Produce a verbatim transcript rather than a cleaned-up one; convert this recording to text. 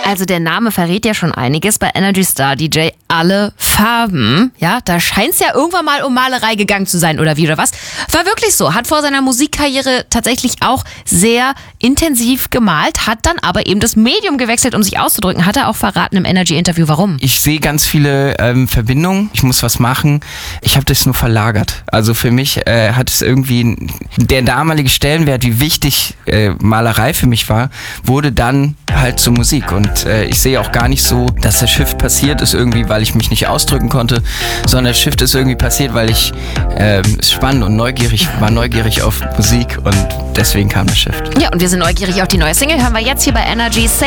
Also der Name verrät ja schon einiges bei Energy Star D J. Alle Farben. Ja, da scheint es ja irgendwann mal um Malerei gegangen zu sein oder wie oder was. War wirklich so. Hat vor seiner Musikkarriere tatsächlich auch sehr intensiv gemalt, hat dann aber eben das Medium gewechselt, um sich auszudrücken. Hat er auch verraten im Energy-Interview, warum? Ich sehe ganz viele ähm, Verbindungen. Ich muss was machen. Ich habe das nur verlagert. Also für mich äh, hat es irgendwie der damalige Stellenwert, wie wichtig äh, Malerei für mich war, wurde dann halt zur Musik. Und äh, ich sehe auch gar nicht so, dass der Shift passiert ist irgendwie, weil ich mich nicht ausdrücken konnte, sondern der Shift ist irgendwie passiert, weil ich äh, spannend und neugierig war, neugierig auf Musik und deswegen kam der Shift. Ja, und wir sind neugierig auf die neue Single. Hören wir jetzt hier bei Energy. Say